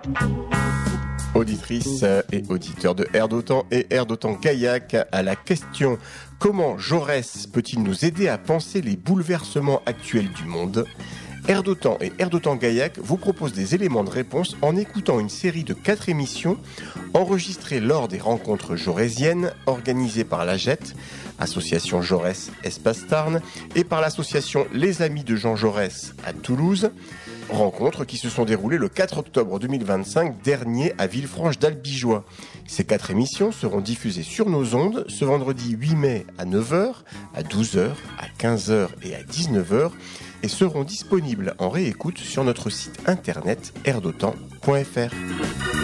Auditrices et auditeurs de Air d'Otan et Air d'Otan Gaillac, à la question « Comment Jaurès peut-il nous aider à penser les bouleversements actuels du monde ?» Air d'Otan et Air d'Otan Gaillac vous proposent des éléments de réponse en écoutant une série de 4 émissions enregistrées lors des rencontres jaurésiennes organisées par l'AGET, Association Jaurès Espace Tarn, et par l'association Les Amis de Jean Jaurès à Toulouse. Rencontres qui se sont déroulées le 4 octobre 2025 dernier à Villefranche d'Albigeois. Ces 4 émissions seront diffusées sur nos ondes ce vendredi 8 mai à 9h, à 12h, à 15h et à 19h et seront disponibles en réécoute sur notre site internet airdotan.fr.